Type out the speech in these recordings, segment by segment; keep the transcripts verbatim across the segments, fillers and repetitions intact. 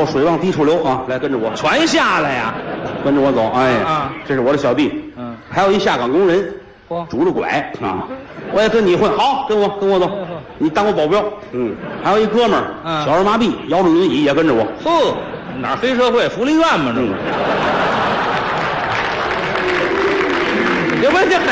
口水往低处流啊！来，跟着我， 全下来呀！ 跟着我走。哎， 啊， 这是我的小弟， 嗯， 还有一下岗工人， 嚯， 拄着拐啊！我也跟你混，好，跟我跟我走，你当我保镖。嗯，还有一哥们儿， 嗯， 小儿麻痹，摇着轮椅也跟着我。 呵，哪儿黑社会福利院嘛？这不是？别别别！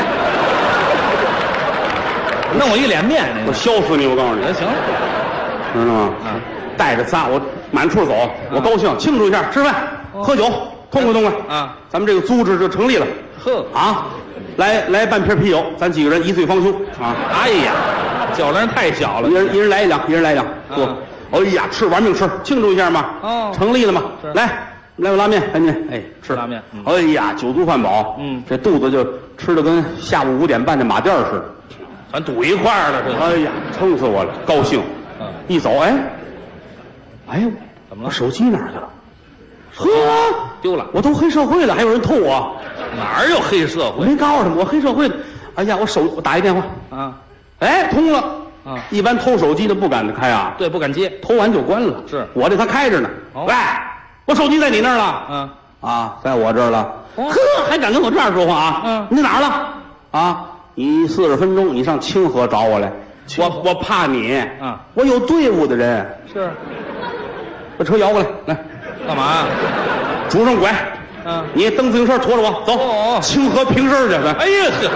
弄我一脸面， 我削死你！我告诉你， 行， 知道吗？ 啊， 带着仨，我满处走，我高兴，庆祝一下，吃饭喝酒，痛快痛快啊！ 咱们这个组织就成立了。 呵啊，来来半瓶啤酒，咱几个人一醉方休啊！ 哎呀，酒量太小了， 一人一人来一两，一人来一两，喝。哎呀，吃玩命吃，庆祝一下嘛！ 哦， 成立了嘛！来，来碗拉面，赶紧哎吃拉面。 哎呀，酒足饭饱， 嗯， 这肚子就吃的跟下午五点半的马甸似的。 咱堵一块儿了，这哎呀，撑死我了，高兴。 嗯， 一走，哎，哎呦， 怎么了？ 我手机哪儿去了？呵， 丢了。 我都黑社会了，还有人偷我？ 哪儿有黑社我会？ 没告诉他们，我黑社会的。哎呀，我手我打一电话， 啊， 哎，通了。 啊， 一般偷手机的不敢开啊， 对，不敢接， 偷完就关了。 是我这他开着呢。 哦喂，我手机在你那儿了。 嗯， 啊，在我这儿了。 哦呵，还敢跟我这样说话啊？ 嗯， 你哪儿了？啊，你四十分钟你上清河找我来。我我怕你。 啊， 我有队伍的人。 是。 把车摇过来，来， 干嘛呀？ 拄上拐。 嗯， 你蹬自行车驮着我走。 哦， 清河平身去。 哎呀呵。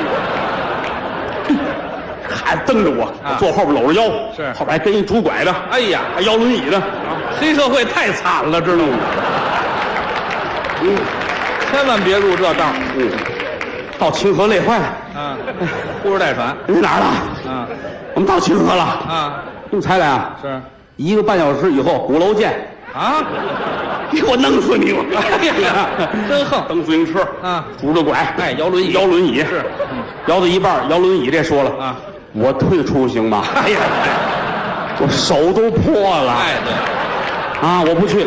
还蹬着我， 啊， 坐后边搂着腰， 是后边还跟一拄拐的， 哎呀， 还摇轮椅的， 黑社会太惨了，知道吗？ 嗯， 千万别入这道。 嗯，到清河累坏了， 啊，呼哧带喘。 你哪儿了？ 啊， 我们到清河了。 啊， 你们才来啊？ 是， 一个半小时以后鼓楼见。 啊， 你给我弄死你！我哎呀，真横！ 蹬自行车啊， 拄着拐， 哎，摇轮椅， 摇轮椅是， 嗯，摇到一半，摇轮椅这说了啊， 我退出行吗？ 哎呀， 我手都破了。 哎，对， 啊，我不去了。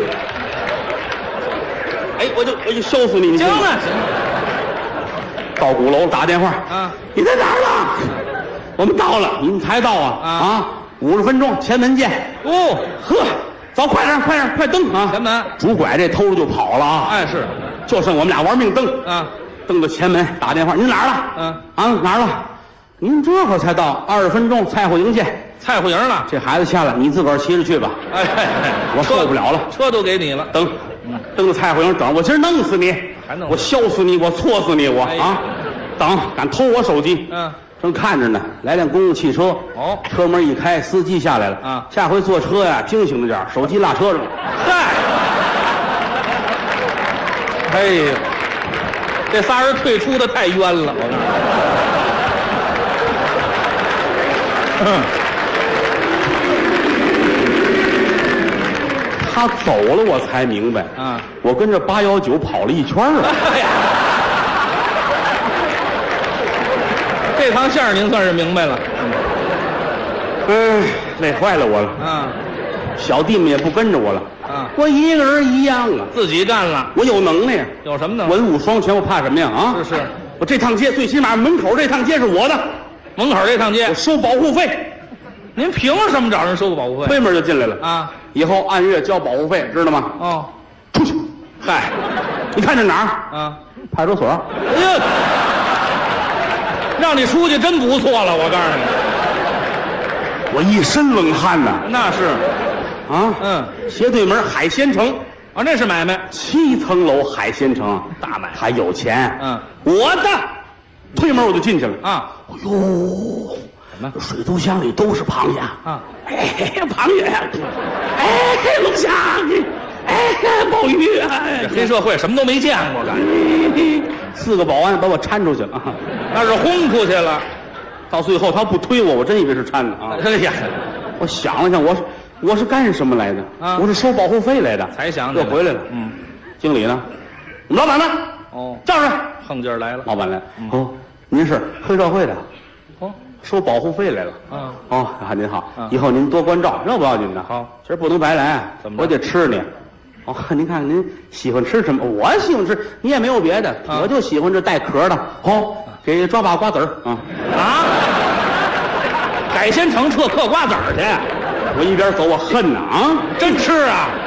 哎，我就我就削死你！你行了，行了。 到鼓楼打电话啊， 你在哪儿呢？我们到了，你们才到啊？ 啊啊，五十分钟前门见。 哦， 呵，走，快点，快点，快蹬啊！ 前门， 拄拐这偷着就跑了啊！ 哎，是， 就剩我们俩玩命蹬啊， 蹬到前门打电话，您哪儿了？ 嗯， 啊，哪儿了？您这会儿才到，二十分钟菜户营见。 菜户营了。 这孩子下来，你自个儿骑着去吧。 哎哎哎， 我受不了了， 车都给你了。 蹬，蹬到菜户营等，我今儿弄死你， 还弄我削死你，我挫死你，我哎呀啊！等，敢偷我手机？ 嗯， 正看着呢，来辆公共汽车， 哦， 车门一开，司机下来了啊， 下回坐车呀，惊醒着点，手机落车上了。 嗨，哎呀，这仨人退出的太冤了，我告诉你。嗯， 他走了，我才明白， 啊， 我跟着八幺九跑了一圈了。 哎呀，这趟线儿您算是明白了。 嗯，累坏了我了。 啊， 小弟们也不跟着我了。 啊， 我一个人一样啊， 自己干了。 我有能耐呀， 有什么能耐？ 文武双全，我怕什么呀？啊， 是是， 我这趟街最起码门口这趟街是我的， 门口这趟街我，收保护费， 您凭什么找人收保护费？ 推门就进来了。 啊， 以后按月交保护费，知道吗？ 哦， 出去！ 嗨， 你看这哪儿？ 啊， 派出所。 哎呀，让你出去真不错了，我告诉你。 我一身冷汗呐！ 那是， 啊， 嗯， 斜对门海鲜城， 啊，那是买卖， 七层楼海鲜城， 大买卖还有钱。 嗯， 我的，推门我就进去了。 啊， 哎呦， 什么？ 水族箱里都是螃蟹啊！ 哎，螃蟹，哎，龙虾，哎，鲍鱼，哎这，黑社会什么都没见过，感觉四个保安把我搀出去了。啊那是轰出去了。 到最后他不推我，我真以为是搀的啊！ 哎呀， 我想了想，我是我是干什么来的？ 啊我是收保护费来的。 才想起来又回来了。 嗯， 经理呢？我们老板呢？ 哦， 叫出来。 横劲儿来了。 老板来。 嗯哦，您是黑社会的， 哦， 收保护费来了。 啊， 哦，啊，您好啊， 以后您多关照，这不要紧的。 好， 今儿不能白来， 怎么着我得吃你。哦，您看看您喜欢吃什么？我喜欢吃，你也没有别的， 啊我就喜欢这带壳的。哦，给抓把瓜子儿啊！ 啊，海鲜城特嗑瓜子儿去， 我一边走我恨呐啊！ 真吃啊！